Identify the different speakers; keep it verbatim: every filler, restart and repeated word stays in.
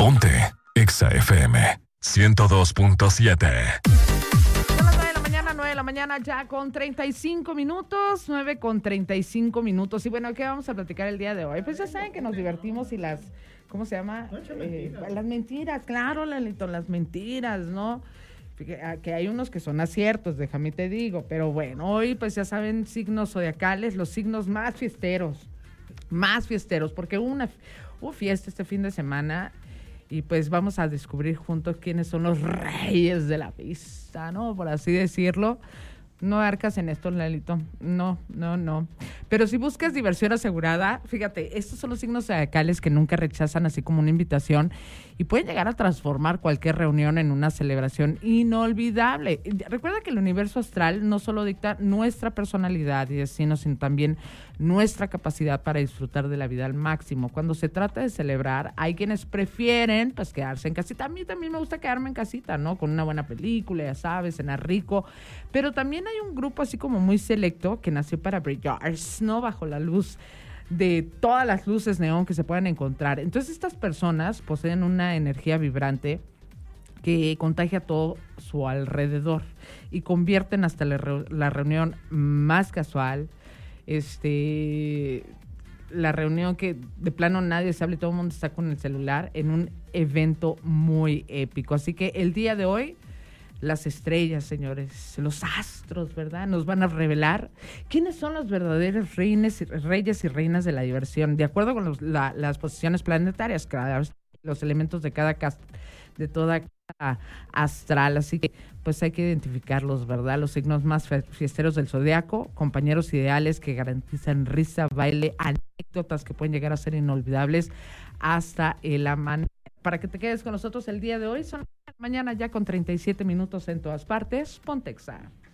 Speaker 1: Ponte Exa F M ciento dos punto siete.
Speaker 2: Son las nueve de la mañana, nueve de la mañana ya con treinta y cinco minutos, nueve con treinta y cinco minutos. Y bueno, ¿qué vamos a platicar el día de hoy? Pues ya saben que nos divertimos y las, ¿cómo se llama? Eh, las mentiras, claro, Lalito, las mentiras, ¿no? Que hay unos que son aciertos, déjame te digo, pero bueno, hoy pues ya saben, signos zodiacales, los signos más fiesteros, más fiesteros, porque hubo una, hubo fiesta este fin de semana y pues vamos a descubrir juntos quiénes son los reyes de la pista, ¿no? Por así decirlo. No arcas en esto, Lalito. No, no, no. Pero si buscas diversión asegurada, fíjate, estos son los signos zodiacales que nunca rechazan así como una invitación y pueden llegar a transformar cualquier reunión en una celebración inolvidable. Recuerda que el universo astral no solo dicta nuestra personalidad y destino, sino también nuestra capacidad para disfrutar de la vida al máximo. Cuando se trata de celebrar, hay quienes prefieren pues quedarse en casita. A mí también me gusta quedarme en casita, ¿no? Con una buena película, ya sabes, cenar rico. Pero también hay un grupo así como muy selecto que nació para brillar, ¿no? Bajo la luz de todas las luces neón que se puedan encontrar. Entonces estas personas poseen una energía vibrante que contagia todo su alrededor y convierten hasta la, re- la reunión más casual, este, la reunión que de plano nadie se habla y todo el mundo está con el celular, en un evento muy épico. Así que el día de hoy, las estrellas, señores, los astros, ¿verdad? Nos van a revelar quiénes son los verdaderos reines, reyes y reinas de la diversión, de acuerdo con los, la, las posiciones planetarias, cada, los elementos de cada casa, de toda casa astral. Así que, pues hay que identificarlos, ¿verdad? Los signos más fiesteros del zodiaco, compañeros ideales que garantizan risa, baile, anécdotas que pueden llegar a ser inolvidables hasta el amanecer. Para que te quedes con nosotros el día de hoy, son mañana ya con treinta y siete minutos en todas partes. Ponte Exa.